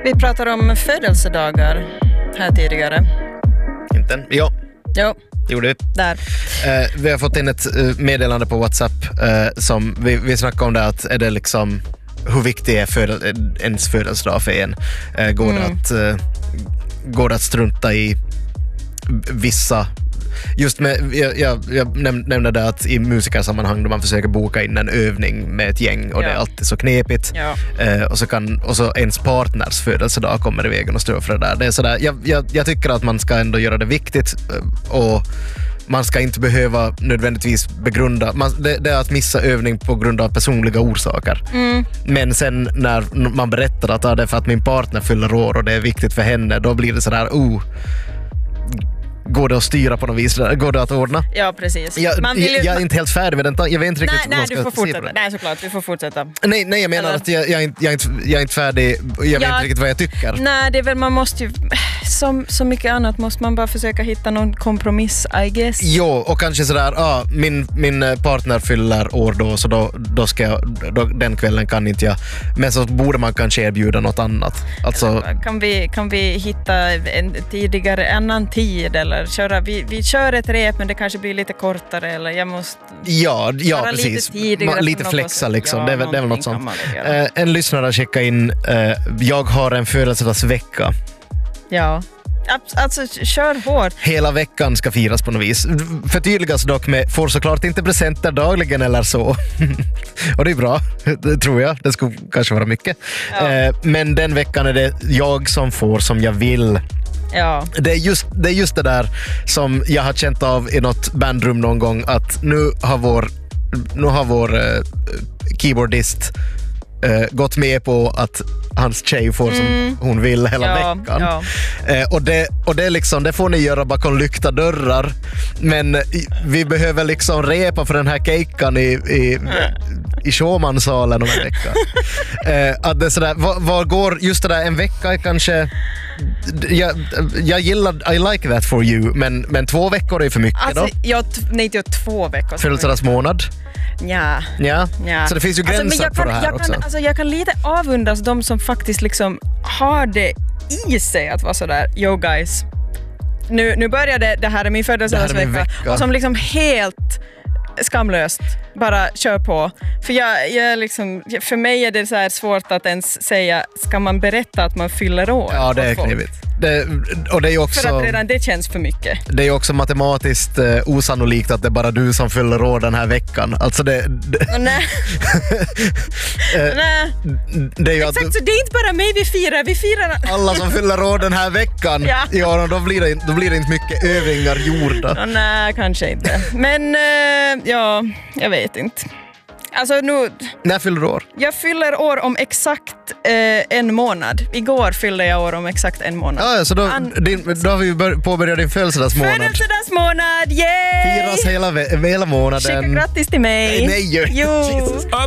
Vi pratar om födelsedagar här tidigare. Inte? Ja. Jo. Gjorde vi. Där. Vi har fått in ett meddelande på WhatsApp som vi snackade om det, att är det liksom hur viktig är ens födelsedag för en? Går det att strunta i vissa? Just med, jag nämnde det att i musikersammanhang då man försöker boka in en övning med ett gäng och det är alltid så knepigt. Ja. Och så ens partners födelsedag kommer i vägen och står för det där. Det är sådär, jag tycker att man ska ändå göra det viktigt och man ska inte behöva nödvändigtvis begrunda. Det är att missa övning på grund av personliga orsaker. Men sen när man berättar att det är för att min partner fyller år och det är viktigt för henne, då blir det sådär, går det att styra på något vis? Går det att ordna? Ja, precis. Jag är inte helt färdig med den. Jag vet inte riktigt vad man ska du får fortsätta. se på det. Nej, såklart, du får fortsätta. Nej, jag menar att jag är inte färdig. Jag vet inte riktigt vad jag tycker. Nej, det är väl, man måste ju, som så mycket annat måste man bara försöka hitta någon kompromiss, I guess. Jo, och kanske sådär, min partner fyller år då, så då ska jag, den kvällen kan inte jag. Men så borde man kanske erbjuda något annat. Alltså, kan vi hitta en tidigare, annan tid eller köra, vi kör ett rep men det kanske blir lite kortare eller jag måste precis. Lite flexa liksom. Ja, det är väl något sånt. En lyssnare skickar in jag har en födelsedagsvecka. Ja. Alltså, kör hårt. Hela veckan ska firas på något vis. Förtydligas dock med, får såklart inte presenter dagligen eller så. Och det är bra, det tror jag. Det skulle kanske vara mycket. Ja. Men den veckan är det jag som får som jag vill. Ja. Det är just det där som jag har känt av i något bandrum någon gång, att nu har vår keyboardist gått med på att hans tjej får som hon vill hela veckan. Ja. Och det är liksom, det får ni göra bakom lyckta dörrar. Men vi behöver liksom repa för den här kejkan i showmansalen om en vecka. Att det är sådär, var går just det där, en vecka är kanske, jag gillar, I like that for you, men 2 veckor är för mycket alltså, då. Nej, 2 veckor. Födelsedagsmånad. Ja. Så det finns ju gränser på det här också. Jag kan lite avundas de som faktiskt liksom har det i sig att vara sådär, yo guys, nu började det här är min födelsedagsvecka, och som liksom helt skamlöst bara kör på. För jag liksom, för mig är det så här svårt att ens säga, ska man berätta att man fyller år? Ja, det är knivigt. Och det är också, för att redan det känns för mycket. Det är också matematiskt osannolikt att det är bara du som fyller år den här veckan. Alltså Nej. Nej. Det är ju exakt, så det är inte bara mig vi firar alla som fyller år den här veckan. Ja, då blir det inte mycket övningar gjorda. Nej, kanske inte. Men jag vet inte. Alltså nu... När fyller du år? Jag fyller år om exakt 1 månad. Igår fyllde jag år om exakt 1 månad. Ja, så då har vi påbörjat din födelsedagsmånad. Födelsedagsmånad, yay! Firas hela månaden. Skicka grattis till mig. Nej, jo.